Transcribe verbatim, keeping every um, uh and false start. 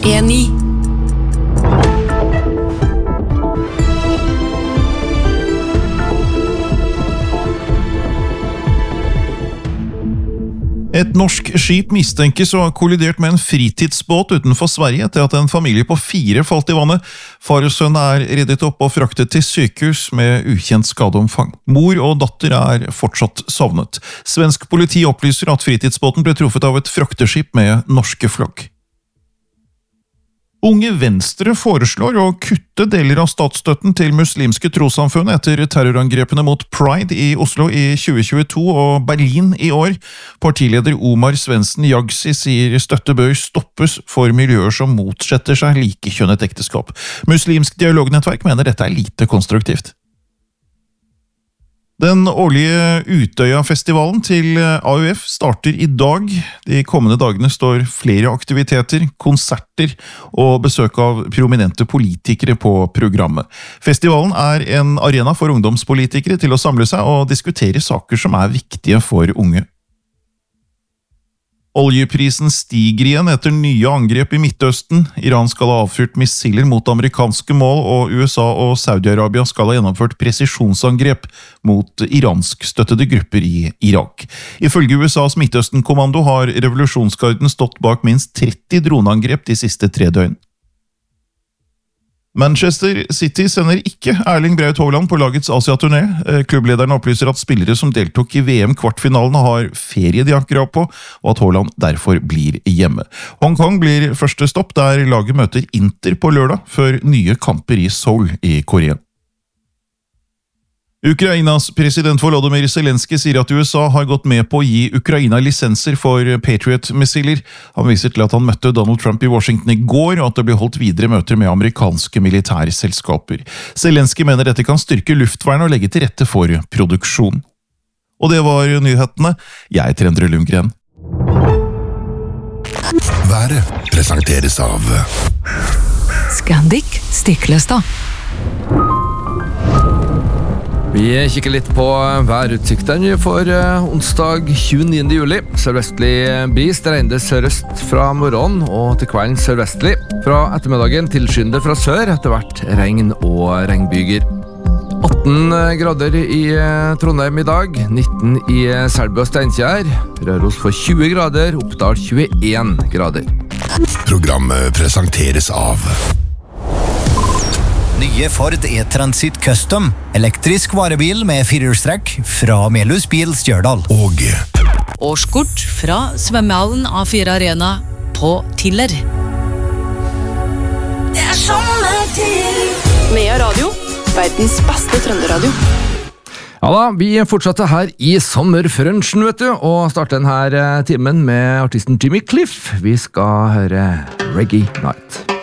P ni. Et norsk skip mistenkes å ha kollidert med en fritidsbåt utenfor Sverige etter at en familie på fire falt i vannet. Far og sønn er reddet opp og fraktet til sykehus med ukjent skadeomfang. Mor og datter er fortsatt savnet. Svensk politi opplyser at fritidsbåten ble truffet av et frakteskip med norske flagg. Unge Venstre foreslår å kutte deler av statsstøtten til muslimske trossamfunn etter terrorangrepene mot Pride i Oslo i tjue tjueto og Berlin i år. Partileder Omar Svendsen Jagsi sier støtte bør stoppes for miljøer som motsetter seg likekjønnet ekteskap. Muslimsk dialognettverk mener dette er lite konstruktivt. Den årlige Utøya-festivalen til A U F starter i dag. De kommende dagene står flere aktiviteter, konserter og besøk av prominente politikere på programmet. Festivalen er en arena for ungdomspolitikere til å samle seg og diskutere saker som er viktige for unge. Oljeprisen stiger igjen etter nye angrep i Midtøsten. Iran skal ha avfyrt missiler mot amerikanske mål, og U S A og Saudi-Arabia skal ha gjennomført presisjonsangrep mot iranskstøttede grupper i Irak. Ifølge U S As Midtøsten-kommando har revolusjonsgarden stått bak minst tretti droneangrep de siste tre døgn. Manchester City sender ikke Erling Braut Haaland på lagets Asia-turné. Klubblederen opplyser at spillere som deltok i V M-kvartfinalene har ferie de har krav på, og at Haaland derfor blir hjemme. Hongkong blir første stopp der laget møter Inter på lørdag, før nye kamper i Seoul i Korea. Ukrainas president Volodymyr Zelensky sier at U S A har gått med på å gi Ukraina lisenser for Patriot-missiler. Han viser til at han møtte Donald Trump i Washington i går, og at det blir holdt videre møter med amerikanske militærselskaper. Zelensky mener dette kan styrke luftvernet og legge til rette for produksjon. Og det var nyhetene. Jeg heter Endre Lundgren. Været presenteres av Scandic Stiklestad. Vi kikker litt på værutsiktene for onsdag tjueniende juli. Sørvestlig bris, det regner sørøst fra morgenen og til kvelden sørvestlig. Fra ettermiddagen tilskyende fra sør, etter hvert regn og regnbyger. atten grader i Trondheim i dag, nitten i Selbu og Steinkjer. Røros for tjue grader, Oppdal tjueen grader. Programmet presenteres av Nye Ford E-Transit Custom, elektrisk varebil med firehjulstrekk fra Melhus Bil Stjørdal. Og Årskort fra svømmehallen A fire Arena på Tiller. Det er sommertid! Nea Radio, verdens beste trønderadio. Ja da, vi fortsetter her i sommerfrønsjen, vet du, og starter denne timen med artisten Jimmy Cliff. Vi skal høre Reggae Night.